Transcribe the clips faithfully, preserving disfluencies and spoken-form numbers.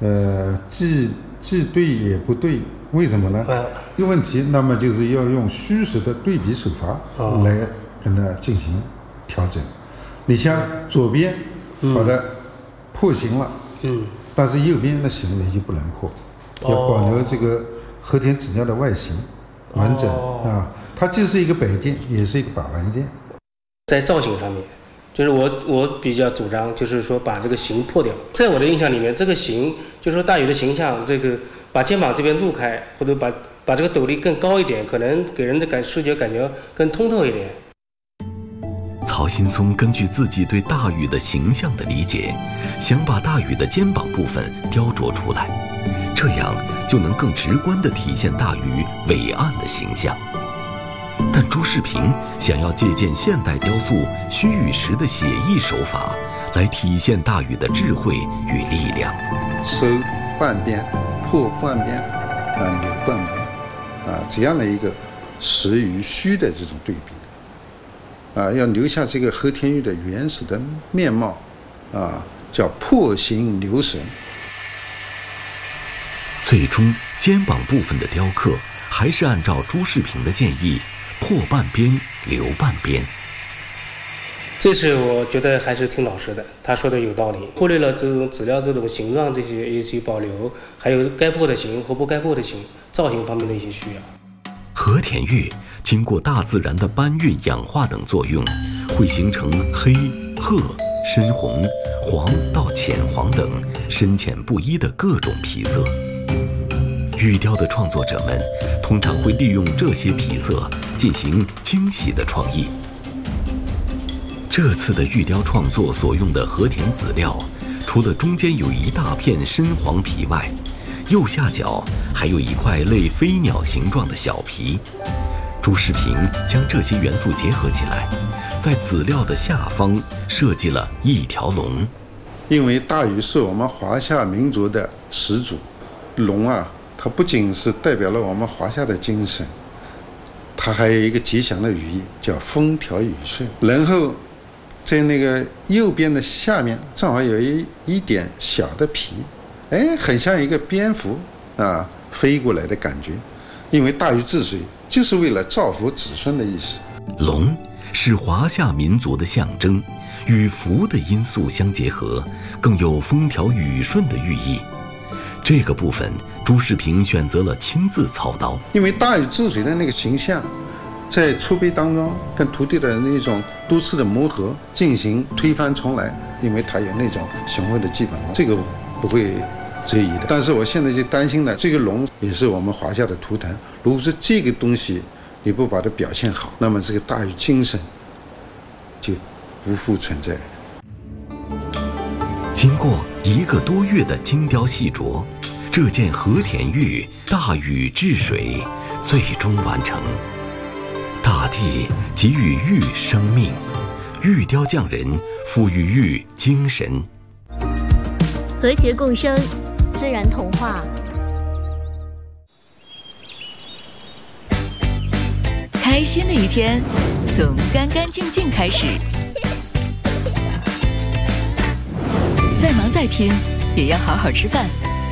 呃，既既对也不对，为什么呢？ 嗯， 一个问题，那么就是要用虚实的对比手法来跟它进行调整。你像左边把它破形了，嗯，但是右边的形呢就不能破，要保留这个和田纸料的外形完整、哦、啊，它既是一个摆件，也是一个把玩件。 在造型上面。就是我我比较主张，就是说把这个形破掉。在我的印象里面，这个形就是说大禹的形象，这个把肩膀这边露开，或者把把这个斗笠更高一点，可能给人的感视觉感觉更通透一点。 曹新松根据自己对大禹的形象的理解，想把大禹的肩膀部分雕琢出来，这样就能更直观地体现大禹伟岸的形象。但朱世平想要借鉴现代雕塑虚与实的写意手法，来体现大禹的智慧与力量。 收半边，破半边，啊，留半边，啊，这样的一个实与虚的这种对比，啊，要留下这个和田玉的原始的面貌，啊，叫破形留神。 最终，肩膀部分的雕刻还是按照朱世平的建议。破半边，留半边。 这次我觉得还是挺老实的，他说的有道理，忽略了这种纸料这种形状这些一些保留，还有该破的形和不该破的形，造型方面的一些需要。 和田玉经过大自然的搬运、氧化等作用，会形成黑、褐、深红、黄到浅黄等深浅不一的各种皮色。玉雕的创作者们通常会利用这些皮色进行精细的创意。这次的玉雕创作所用的和田籽料，除了中间有一大片深黄皮外，右下角还有一块类飞鸟形状的小皮。朱世平将这些元素结合起来，在籽料的下方设计了一条龙。 因为大禹是我们华夏民族的始祖，龙啊，它不仅是代表了我们华夏的精神，它还有一个吉祥的寓意，叫风调雨顺。然后在那个右边的下面正好有一一点小的皮，哎，很像一个蝙蝠啊飞过来的感觉。因为大禹治水就是为了造福子孙的意思。 龙是华夏民族的象征，与福的因素相结合，更有风调雨顺的寓意。这个部分朱世平选择了亲自操刀， 因为大禹治水的那个形象在储备当中跟徒弟的那种多次的磨合进行推翻重来，因为他有那种雄厚的基本功，这个不会质疑的。但是我现在就担心呢，这个龙也是我们华夏的图腾，如果说这个东西你不把它表现好，那么这个大禹精神就不复存在。 经过一个多月的精雕细琢，这件和田玉大禹治水最终完成。大地给予玉生命，玉雕匠人赋予玉精神。 和谐共生，自然童话。 开心的一天从干干净净开始，再忙再拼也要好好吃饭。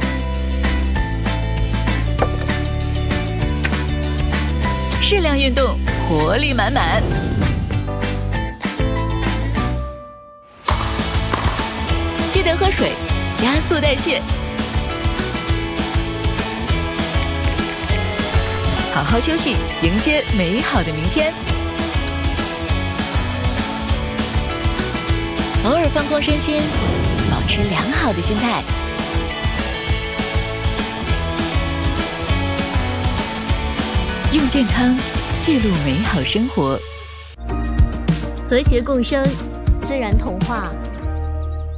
适量运动，活力满满。记得喝水，加速代谢。好好休息，迎接美好的明天。偶尔放空身心，保持良好的心态。用健康记录美好生活。 和谐共生，自然童话。